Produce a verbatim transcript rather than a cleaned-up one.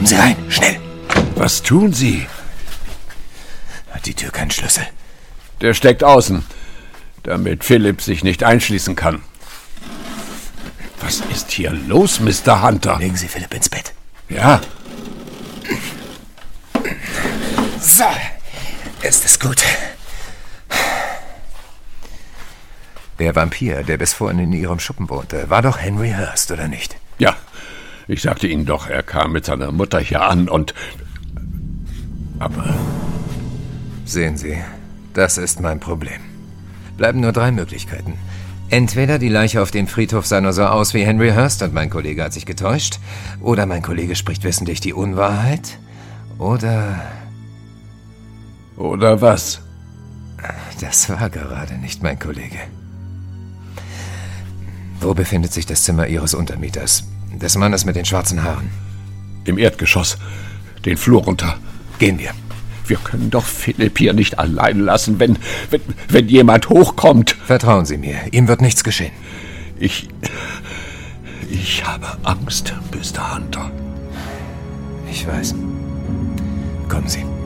Sie rein, schnell! Was tun Sie? Hat die Tür keinen Schlüssel? Der steckt außen, damit Philipp sich nicht einschließen kann. Was ist hier los, Mister Hunter? Legen Sie Philipp ins Bett. Ja. So, ist es gut. Der Vampir, der bis vorhin in Ihrem Schuppen wohnte, war doch Henry Hurst, oder nicht? Ja, ich sagte Ihnen doch, er kam mit seiner Mutter hier an und... Aber... Sehen Sie, das ist mein Problem. Bleiben nur drei Möglichkeiten. Entweder die Leiche auf dem Friedhof sah nur so aus wie Henry Hurst und mein Kollege hat sich getäuscht, oder mein Kollege spricht wissentlich die Unwahrheit, oder... Oder was? Das war gerade nicht mein Kollege. Wo befindet sich das Zimmer Ihres Untermieters? Des Mannes mit den schwarzen Haaren? Im Erdgeschoss. Den Flur runter. Gehen wir. Wir können doch Philipp hier nicht allein lassen, wenn, wenn, wenn jemand hochkommt. Vertrauen Sie mir, ihm wird nichts geschehen. Ich... Ich habe Angst, Mister Hunter. Ich weiß. Kommen Sie.